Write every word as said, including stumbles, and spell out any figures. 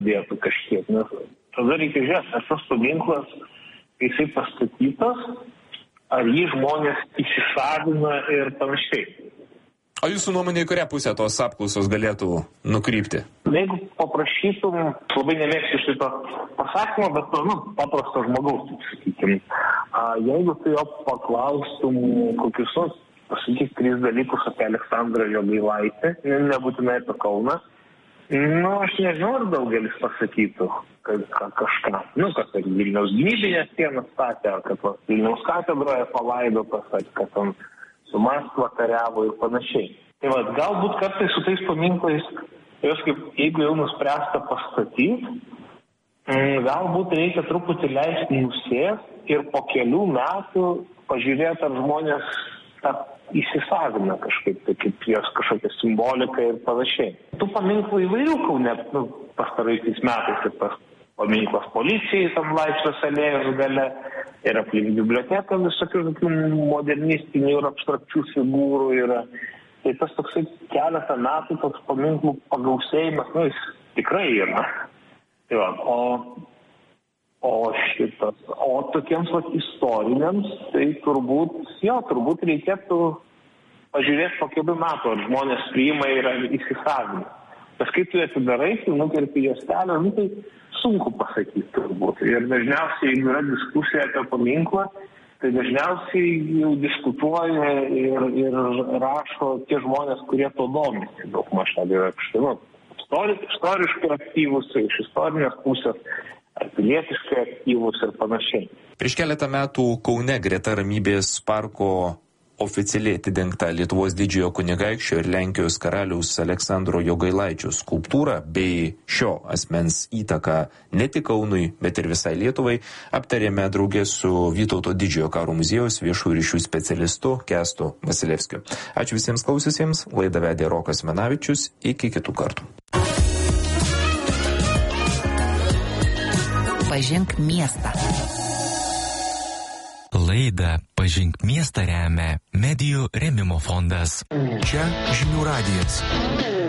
dėtų kažkiek. Nes tada reikia žiūrėti, ar tas paminklas, jisai pastatytas, ar jį žmonės įsisavina ir panašiai. O jūsų nuomonė, į kurią pusę tos apklausos galėtų nukrypti? Jeigu paprašytum, labai nemėgstu šito pasakymo, bet nu, paprasto žmogaus, taip sakykim. Jeigu tu jo paklaustum kokius, nu, pasakyk, tris dalykus apie Aleksandrą Jogailaitį, nebūtinai apie Kauną, nu, aš nežinau, ar daugelis pasakytų kad, kad kažką. Nu, kad Vilniaus gynybinės sienas statė, kad Vilniaus katedroje palaidotas, kad ten su Maskva kariavo ir panašiai. Tai va, galbūt kartais su tais paminklais, jos kaip, jeigu jau nuspręsta pastatyti, galbūt reikia truputį leisti nusėsti ir po kelių metų pažiūrėti, ar žmonės tą įsisavina kažkaip, tai kaip jos kažkokia simbolika ir panašiai. Tų paminklų įvairių Kaune, nu, pastaraisiais metais ir tas paminklas policijai, tam Laisvės alėjos gale, ir aplink biblioteką visokių modernistinių ir abstrakčių figūrų yra. Tai tas toksai keletą metų toks paminklų pagausėjimas, nu, jis tikrai yra. Tai va, o, o šitas, o tokiems va, istoriniams, tai turbūt, jo, turbūt reikėtų pažiūrėti po kelių metų, ar žmonės priima ir įsisavina. Nes kai tu atidarai, tu nukerpi juostelę, nu, tai sunku pasakyti turbūt. Ir dažniausiai, jeigu yra diskusija apie paminklą, tai dažniausiai jau diskutuoja ir, ir rašo tie žmonės, kurie to domisi. Daug maž tai yra kažkaip, istoriškai aktyvus, iš istorinės pusės, ar pilietiškai aktyvus ir panašiai. Prieš keletą metų Kaune greta Ramybės parko oficialiai atidengta Lietuvos didžiojo kunigaikščio ir Lenkijos karaliaus Aleksandro Jogailaičio skulptūra bei šio asmens įtaka ne tik Kaunui, bet ir visai Lietuvai aptarėme draugė su Vytauto didžiojo karo muziejaus viešųjų ryšių specialistu Kęstu Vasilevskiu. Ačiū visiems klausiusiems, laidą vedė Rokas Menavičius, iki kitų kartų. Pažink miestą. Laidą Pažink miestą remia Medijų rėmimo fondas. Čia Žinių radijas.